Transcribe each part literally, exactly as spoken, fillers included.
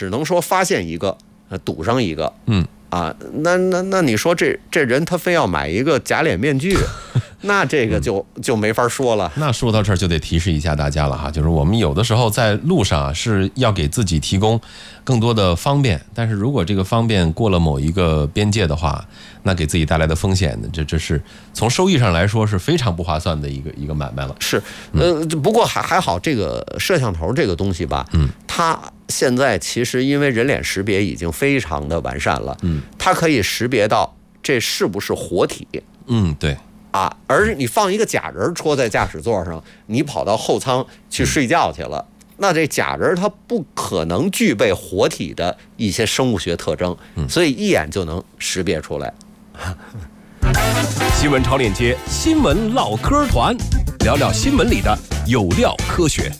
只能说发现一个，呃，堵上一个， 嗯。 啊，那那那你说这这人他非要买一个假脸面具，那这个就就没法说了。 那说到这儿就得提示一下大家了哈，就是我们有的时候在路上啊是要给自己提供更多的方便，但是如果这个方便过了某一个边界的话，那给自己带来的风险，这这是从收益上来说是非常不划算的一个一个买卖了。 是，呃，不过还还好，这个摄像头这个东西吧，嗯，它现在其实因为人脸识别已经非常的完善了，嗯，它可以识别到这是不是活体， 嗯，对， 啊，而你放一个假人戳在驾驶座上，你跑到后舱去睡觉去了，嗯、那这假人它不可能具备活体的一些生物学特征，嗯、所以一眼就能识别出来。 新闻超链接，新闻唠嗑团，聊聊新闻里的有料科学。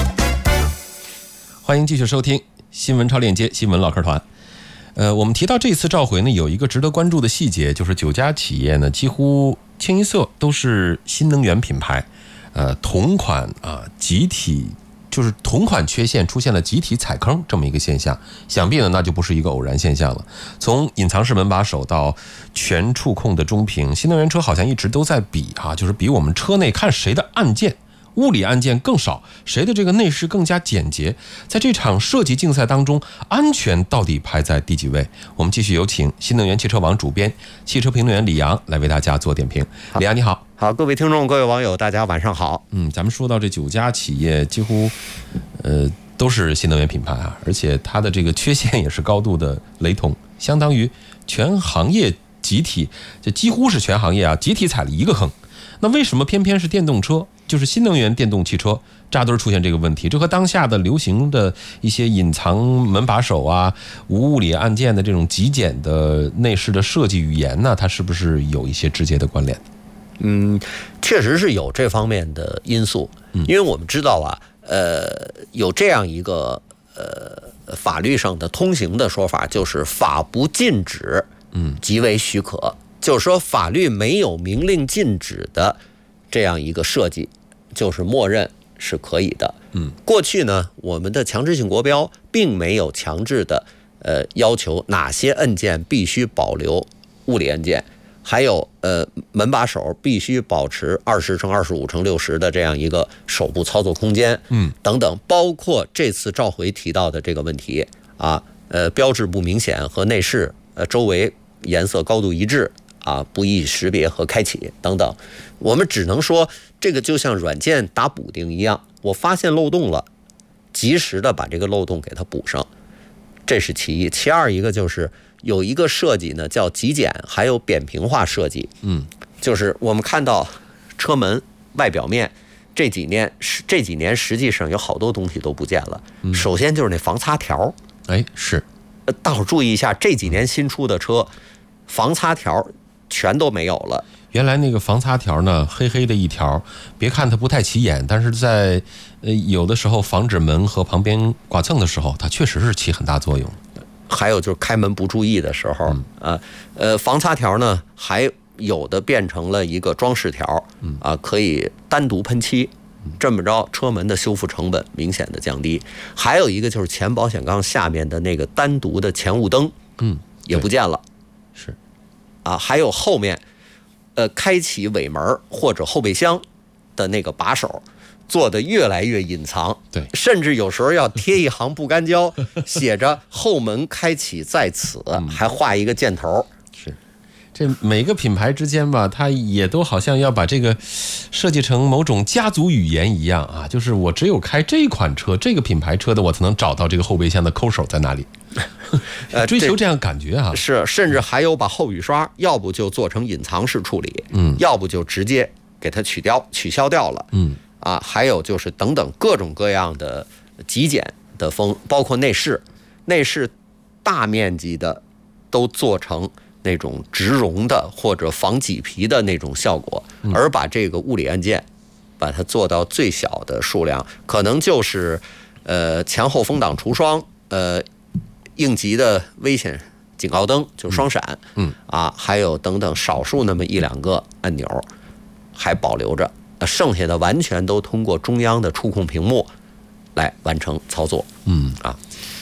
欢迎继续收听新闻超链接，新闻唠嗑团。呃，我们提到这次召回呢，有一个值得关注的细节，就是九家企业呢几乎清一色都是新能源品牌，呃，同款啊集体就是同款缺陷出现了集体踩坑这么一个现象，想必呢那就不是一个偶然现象了。从隐藏式门把手到全触控的中屏，新能源车好像一直都在比啊，就是比我们车内看谁的按键。物理按键更少，谁的这个内饰更加简洁？在这场设计竞赛当中，安全到底排在第几位？我们继续有请新能源汽车网主编、汽车评论员李阳来为大家做点评。李阳你好。 好，各位听众、各位网友，大家晚上好。 嗯，咱们说到这九家企业，几乎呃都是新能源品牌啊，而且它的这个缺陷也是高度的雷同，相当于全行业集体，这几乎是全行业啊集体踩了一个坑。那为什么偏偏是电动车？就是新能源电动汽车扎堆出现这个问题，这和当下的流行的一些隐藏门把手啊、无物理按键的这种极简的内饰的设计语言呢，它是不是有一些直接的关联？ 嗯，确实是有这方面的因素，因为我们知道啊，呃，有这样一个呃法律上的通行的说法，就是法不禁止，嗯，即为许可，就是说法律没有明令禁止的这样一个设计，就是默认是可以的。嗯，过去呢，我们的强制性国标并没有强制的呃要求哪些按键必须保留物理按键，还有呃门把手必须保持二十乘二十五乘六十的这样一个手部操作空间，嗯，等等，包括这次召回提到的这个问题啊，呃，标志不明显和内饰呃周围颜色高度一致。啊，不易识别和开启等等，我们只能说这个就像软件打补丁一样，我发现漏洞了，及时的把这个漏洞给它补上，这是其一。其二一个就是有一个设计呢叫极简，还有扁平化设计。嗯，就是我们看到车门外表面这几年这几年实际上有好多东西都不见了。嗯、首先就是那防擦条， 哎，是， 大伙注意一下，这几年新出的车防擦条全都没有了。 原来那个防擦条呢，黑黑的一条，别看它不太起眼，但是在呃有的时候防止门和旁边剐蹭的时候，它确实是起很大作用。 还有就是开门不注意的时候，嗯、啊，呃，防擦条呢，还有的变成了一个装饰条，啊，可以单独喷漆，这么着车门的修复成本明显的降低。还有一个就是前保险杠下面的那个单独的前雾灯，嗯，也不见了。 是。 啊，还有后面，呃，开启尾门或者后备箱的那个把手，做的越来越隐藏。 对， 甚至有时候要贴一行不干胶，写着“后门开启在此”，还画一个箭头。 是，这每个品牌之间吧，它也都好像要把这个设计成某种家族语言一样啊，就是我只有开这款车、这个品牌车的，我才能找到这个后备箱的抠手在哪里。呃，追求这样感觉啊， 是，甚至还有把后雨刷，要不就做成隐藏式处理，嗯，要不就直接给它取掉、取消掉了，嗯，啊，还有就是等等各种各样的极简的风，包括内饰，内饰大面积的都做成那种植绒的或者防麂皮的那种效果，而把这个物理按键把它做到最小的数量，可能就是呃前后风挡除霜，呃。应急的危险警告灯就双闪，嗯啊，还有等等少数那么一两个按钮还保留着，剩下的完全都通过中央的触控屏幕来完成操作，嗯啊。